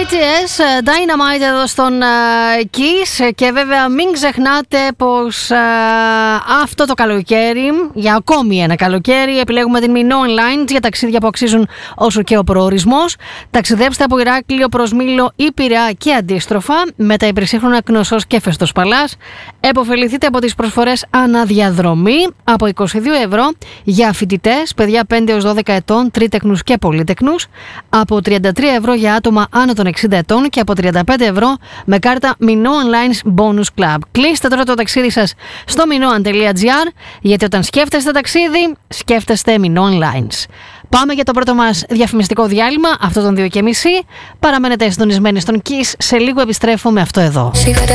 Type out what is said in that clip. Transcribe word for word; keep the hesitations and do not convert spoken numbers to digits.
μπι τι ες, Dynamite εδώ στον uh, Kiss. Και βέβαια μην ξεχνάτε πως uh, αυτό το καλοκαίρι, για ακόμη ένα καλοκαίρι, επιλέγουμε την Minoan Lines για ταξίδια που αξίζουν όσο και ο προορισμός. Ταξιδέψτε από Ηράκλειο προς Μήλο ή Πειραιά και αντίστροφα με τα υπερσύγχρονα Κνωσσός και Φεστός Παλάς. Εποφεληθείτε από τις προσφορές αναδιαδρομή από είκοσι δύο ευρώ για φοιτητές, παιδιά πέντε έως δώδεκα ετών, τρίτεκνους και πολύτεκνους, από τριάντα τρία ευρώ για άτομα άνω των εξήντα ετών και από τριάντα πέντε ευρώ με κάρτα Minoan Lines Bonus Club. Κλείστε τώρα το ταξίδι σας στο minoan τελεία gr, γιατί όταν σκέφτεστε ταξίδι, σκέφτεστε Minoan Lines. Πάμε για το πρώτο μας διαφημιστικό διάλειμμα, αυτό των δύο και μισή. Παραμένετε συντονισμένοι στον Kiss, σε λίγο επιστρέφω με αυτό εδώ.